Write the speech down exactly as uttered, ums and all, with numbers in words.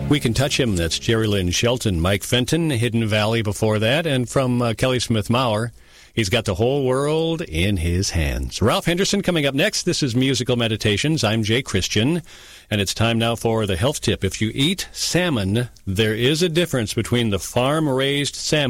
We Can Touch Him, that's Jerry Lynn Shelton. Mike Fenton, Hidden Valley before that. And from uh, Kelly Smith Maurer, he's got the whole world in his hands. Ralph Henderson coming up next. This is Musical Meditations. I'm Jay Christian, and it's time now for the health tip. If you eat salmon, there is a difference between the farm-raised salmon